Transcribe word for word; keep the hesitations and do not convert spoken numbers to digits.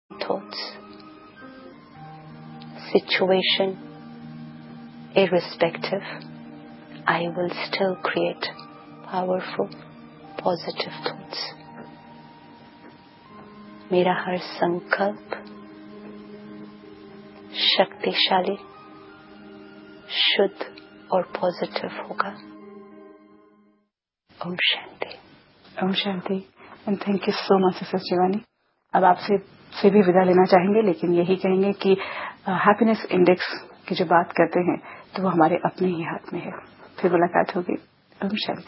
thoughts, situation irrespective, I will still create powerful, positive thoughts. मेरा हर संकल्प शक्तिशाली, शुद्ध और पॉजिटिव होगा। Om Shanti. Om Shanti. And thank you so much sister Shivani. अब आपसे से भी विदा लेना चाहेंगे, लेकिन यही कहेंगे कि हैप्पीनेस इंडेक्स की जो बात करते हैं तो वो हमारे अपने ही हाथ में है। फिर मुलाकात होगी। ओम शांति।